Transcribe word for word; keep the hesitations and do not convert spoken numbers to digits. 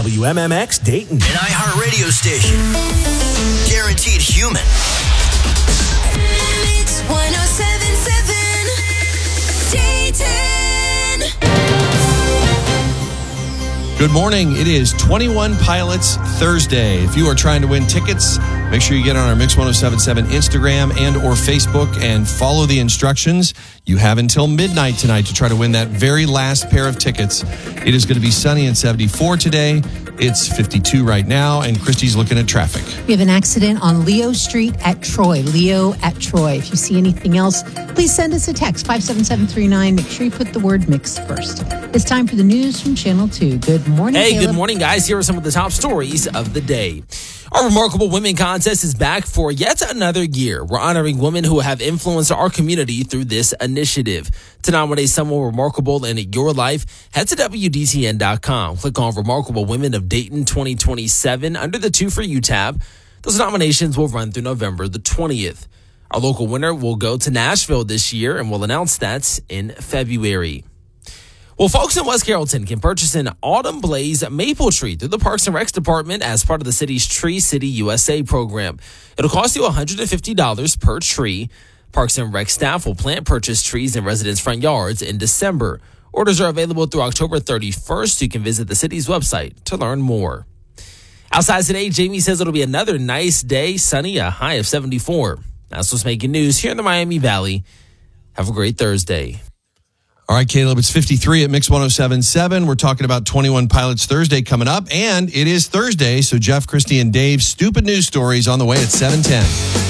W M M X Dayton. An iHeart radio station. Guaranteed human. Mix one oh seven point seven Dayton. Good morning. It is twenty-one Pilots Thursday. If you are trying to win tickets, make sure you get on our Mix one oh seven point seven Instagram and or Facebook and follow the instructions. You have until midnight tonight to try to win that very last pair of tickets. It is going to be sunny and seventy-four today. It's fifty-two right now, and Christy's looking at traffic. We have an accident on Leo Street at Troy. Leo at Troy. If you see anything else, please send us a text, five seven seven three nine. Make sure you put the word mix first. It's time for the news from Channel two. Good morning, Hey, Caleb. good morning, guys. Here are some of the top stories of the day. Our Remarkable Women Contest is back for yet another year. We're honoring women who have influenced our community through this initiative. To nominate someone remarkable in your life, head to W D T N dot com. Click on Remarkable Women of Dayton twenty twenty-seven under the Two for You tab. Those nominations will run through November the twentieth. Our local winner will go to Nashville this year, and we'll announce that in February. Well, folks in West Carrollton can purchase an Autumn Blaze maple tree through the Parks and Recs Department as part of the city's Tree City U S A program. It'll cost you one hundred fifty dollars per tree. Parks and Rec staff will plant purchase trees in residents' front yards in December. Orders are available through October thirty-first. You can visit the city's website to learn more. Outside today, Jamie says it'll be another nice day, sunny, a high of seventy-four. That's what's making news here in the Miami Valley. Have a great Thursday. All right, Caleb, it's fifty-three at Mix one oh seven point seven. We're talking about twenty-one Pilots Thursday coming up, and it is Thursday, so Jeff, Christy, and Dave's Stupid News Stories on the way at seven ten.